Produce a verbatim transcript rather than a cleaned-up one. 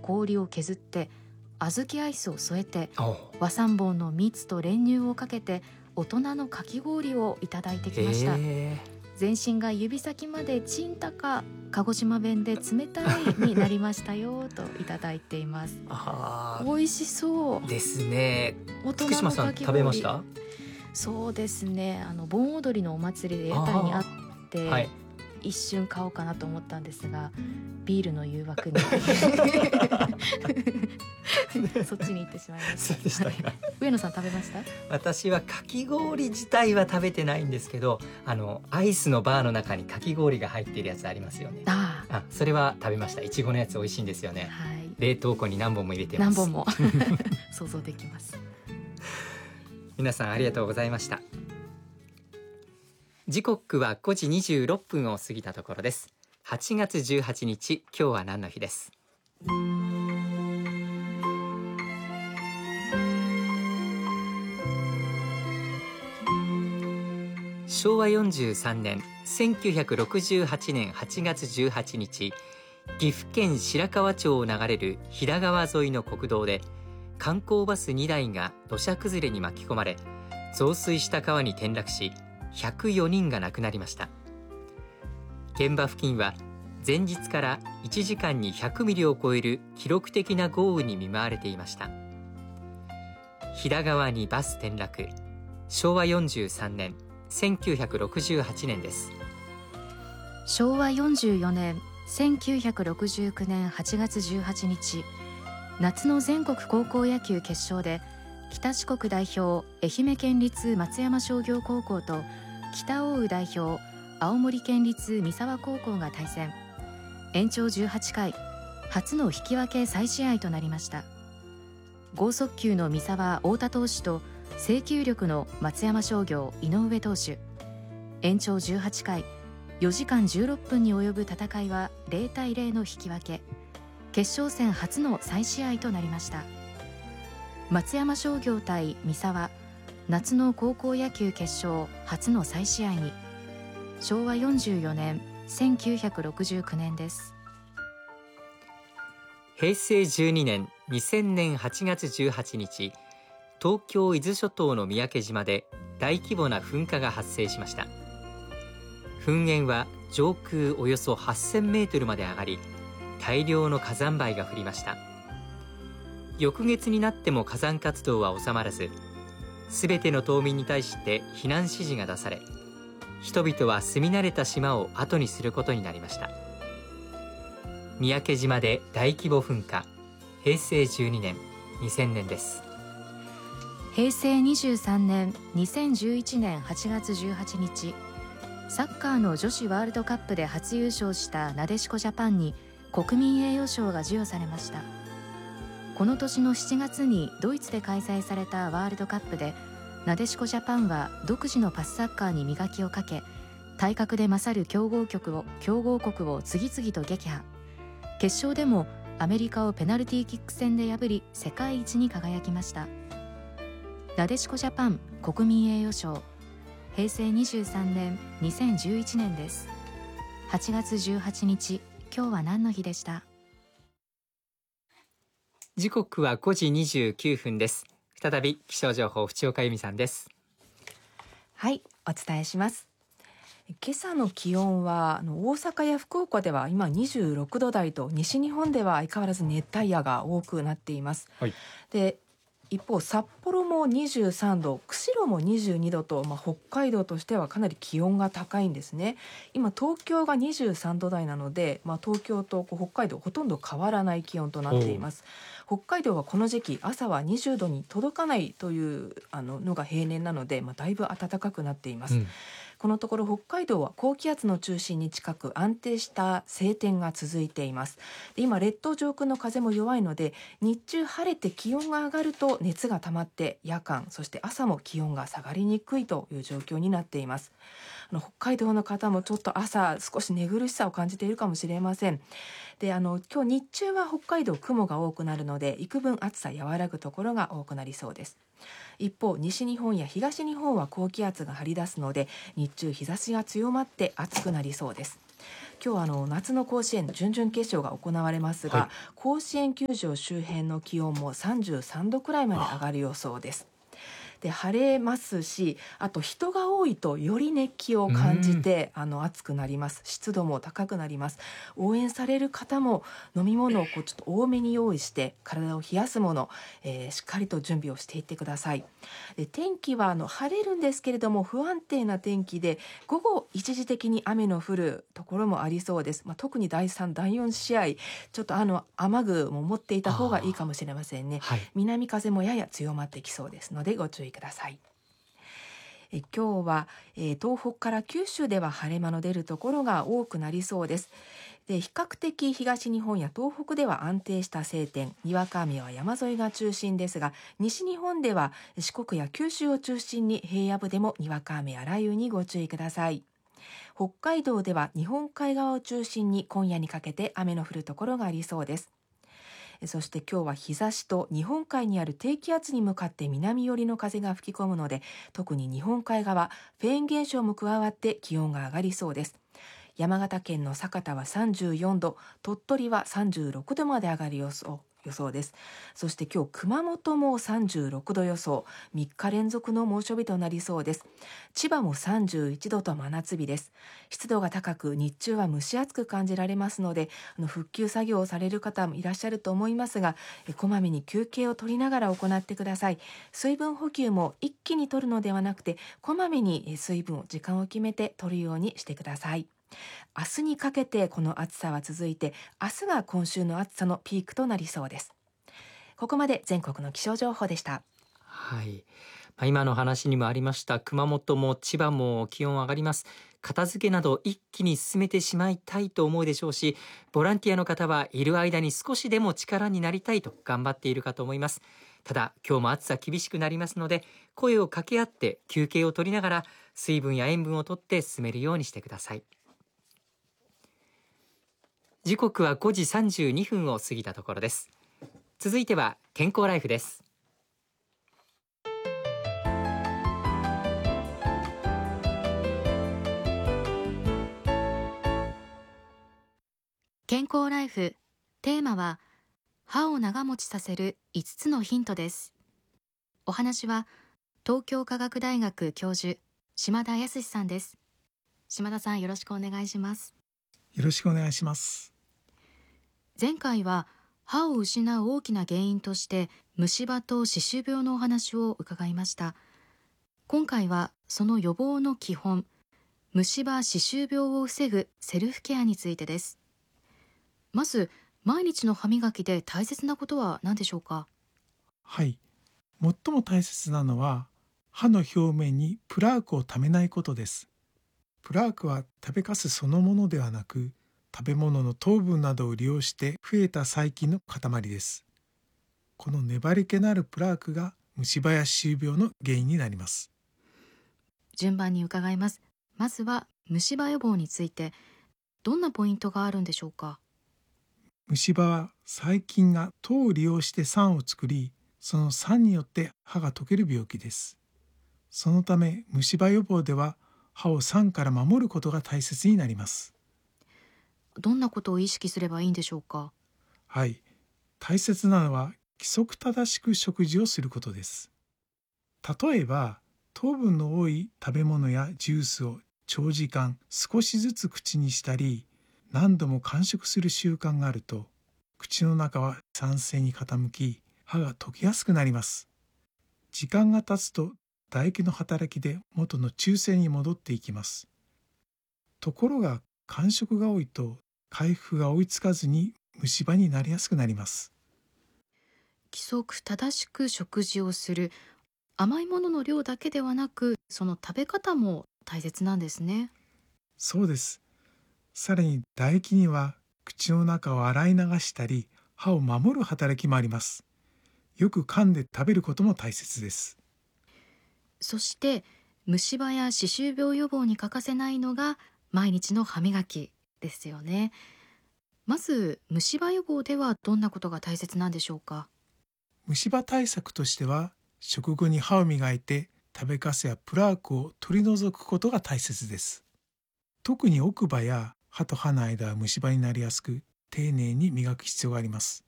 氷を削って小豆アイスを添えて和三盆の蜜と練乳をかけて大人のかき氷をいただいてきました。全身が指先までチンタカ、鹿児島弁で冷たいになりましたよといただいています。あ、美味しそうですね。 福島さん食べました？ そうですね、あの盆踊りのお祭りで屋台にあって、はい、一瞬買おうかなと思ったんですがビールの誘惑にそっちに行ってしまいました。そうでしたか。上野さん食べました？ 私はかき氷自体は食べてないんですけど、あのアイスのバーの中にかき氷が入っているやつありますよね。ああ、それは食べました。いちごのやつ美味しいんですよね、はい、冷凍庫に何本も入れてます。 何本も想像できます。 皆さんありがとうございました。時刻はごじにじゅうろっぷんを過ぎたところです。はちがつじゅうはちにち、今日は何の日です？しょうわよんじゅうさんねん、せんきゅうひゃくろくじゅうはちねんはちがつじゅうはちにち、岐阜県白川町を流れる飛騨川沿いの国道で観光バスにだいが土砂崩れに巻き込まれ、増水した川に転落しひゃくよにんが亡くなりました。現場付近は前日からいちじかんにひゃくミリを超える記録的な豪雨に見舞われていました。飛騨川にバス転落、しょうわよんじゅうさんねん、せんきゅうひゃくろくじゅうはちねんです。 しょうわよんじゅうよねん、せんきゅうひゃくろくじゅうきゅうねんはちがつじゅうはちにち、夏の全国高校野球決勝で北四国代表愛媛県立松山商業高校と北奥羽代表青森県立三沢高校が対戦。延長じゅうはちかい、初の引き分け再試合となりました。剛速球の三沢太田投手と制球力の松山商業井上投手。延長じゅうはちかい、よじかんじゅうろっぷんに及ぶ戦いはゼロたいゼロの引き分け。決勝戦初の再試合となりました。松山商業対三沢、夏の高校野球決勝初の再試合に。しょうわよんじゅうよねん、せんきゅうひゃくろくじゅうきゅうねんです。 へいせいじゅうにねん、にせんねんはちがつじゅうはちにち、東京伊豆諸島の三宅島で大規模な噴火が発生しました。噴煙は上空およそはっせんメートルまで上がり、大量の火山灰が降りました。翌月になっても火山活動は収まらず、すべての島民に対して避難指示が出され、人々は住み慣れた島を後にすることになりました。三宅島で大規模噴火、へいせいじゅうにねん、にせんねんです。 へいせいにじゅうさんねん、にせんじゅういちねんはちがつじゅうはちにち、サッカーの女子ワールドカップで初優勝したなでしこジャパンに国民栄誉賞が授与されました。この年のしちがつにドイツで開催されたワールドカップで、なでしこジャパンは独自のパスサッカーに磨きをかけ、体格で勝る強豪国を強豪国を次々と撃破。決勝でもアメリカをペナルティーキック戦で破り世界一に輝きました。なでしこジャパン国民栄誉賞、へいせいにじゅうさんねん、にせんじゅういちねんです。はちがつじゅうはちにち、今日は何の日でした？ 時刻はごじにじゅうきゅうふんです。再び気象情報、淵岡由美さんです。 はい、お伝えします。今朝の気温はあの大阪や福岡では今にじゅうろくどだいと、西日本では相変わらず熱帯夜が多くなっています、はい、で一方札幌もにじゅうさんど、釧路もにじゅうにどと、まあ、北海道としてはかなり気温が高いんですね。今東京がにじゅうさんどだいなので、まあ、東京とこう北海道ほとんど変わらない気温となっています。北海道はこの時期朝はにじゅうどに届かないというあののが平年なので、まあ、だいぶ暖かくなっています、うん。このところ北海道は高気圧の中心に近く安定した晴天が続いています。で今列島上空の風も弱いので、日中晴れて気温が上がると熱が溜まって夜間そして朝も気温が下がりにくいという状況になっています。あの北海道の方もちょっと朝少し寝苦しさを感じているかもしれません。であの今日日中は北海道雲が多くなるので、幾分暑さ和らぐところが多くなりそうです。一方西日本や東日本は高気圧が張り出すので、日中日差しが強まって暑くなりそうです。 今日はあの夏の甲子園準々決勝が行われますが、 はい、 甲子園球場周辺の気温もさんじゅうさんどくらいまで上がる予想です。で晴れますし、あと人が多いとより熱気を感じてあの暑くなります。湿度も高くなります。応援される方も飲み物をこうちょっと多めに用意して体を冷やすもの、えー、しっかりと準備をしていってください。で天気はあの晴れるんですけれども不安定な天気で、午後一時的に雨の降るところもありそうです。まあ、特にだいさんだいよん試合ちょっとあの雨具も持っていた方がいいかもしれませんね。 はい、 南風もやや強まってきそうですのでご注意ください。え今日は、えー、東北から九州では晴れ間の出るところが多くなりそうです。で比較的東日本や東北では安定した晴天、にわか雨は山沿いが中心ですが、西日本では四国や九州を中心に平野部でもにわか雨や雷雨にご注意ください。北海道では日本海側を中心に今夜にかけて雨の降るところがありそうです。そして今日は日差しと日本海にある低気圧に向かって南寄りの風が吹き込むので、特に日本海側フェーン現象も加わって気温が上がりそうです。山形県の酒田はさんじゅうよんど、鳥取はさんじゅうろくどまで上がる予想予想です。そして今日熊本もさんじゅうろくど予想、みっか連続の猛暑日となりそうです。千葉もさんじゅういちどと真夏日です。湿度が高く日中は蒸し暑く感じられますので、あの復旧作業をされる方もいらっしゃると思いますが、えこまめに休憩を取りながら行ってください。水分補給も一気に取るのではなくて、こまめに水分を時間を決めて取るようにしてください。明日にかけてこの暑さは続いて、明日が今週の暑さのピークとなりそうです。ここまで全国の気象情報でした。 はい、まあ、今の話にもありました熊本も千葉も気温上がります。片付けなど一気に進めてしまいたいと思うでしょうし、ボランティアの方はいる間に少しでも力になりたいと頑張っているかと思います。ただ今日も暑さ厳しくなりますので、声を掛け合って休憩を取りながら水分や塩分をとって進めるようにしてください。時刻はごじさんじゅうにふんを過ぎたところです。続いては健康ライフです。 健康ライフ、テーマは歯を長持ちさせるいつつのヒントです。お話は東京科学大学教授島田康さんです。島田さん、よろしくお願いします。 よろしくお願いします。 前回は歯を失う大きな原因として虫歯と歯周病のお話を伺いました。今回はその予防の基本、虫歯歯周病を防ぐセルフケアについてです。まず毎日の歯磨きで大切なことは何でしょうか？ はい、最も大切なのは歯の表面にプラークをためないことです。プラークは食べかすそのものではなく、食べ物の糖分などを利用して増えた細菌の塊です。この粘り気のあるプラークが虫歯や歯周病の原因になります。 順番に伺います。まずは虫歯予防について、どんなポイントがあるんでしょうか？ 虫歯は細菌が糖を利用して酸を作り、その酸によって歯が溶ける病気です。そのため虫歯予防では歯を酸から守ることが大切になります。 どんなことを意識すればいいんでしょうか？ はい、大切なのは規則正しく食事をすることです。例えば糖分の多い食べ物やジュースを長時間少しずつ口にしたり、何度も間食する習慣があると、口の中は酸性に傾き、歯が溶けやすくなります。時間が経つと唾液の働きで元の中性に戻っていきます。ところが間食が多いと回復が追いつかずに虫歯になりやすくなります。 規則正しく食事をする、甘いものの量だけではなく、その食べ方も大切なんですね。 そうです。さらに唾液には口の中を洗い流したり歯を守る働きもあります。よく噛んで食べることも大切です。 そして虫歯や歯周病予防に欠かせないのが毎日の歯磨きですよね。まず虫歯予防ではどんなことが大切なんでしょうか？ 虫歯対策としては、食後に歯を磨いて食べかすやプラークを取り除くことが大切です。特に奥歯や歯と歯の間は虫歯になりやすく、丁寧に磨く必要があります。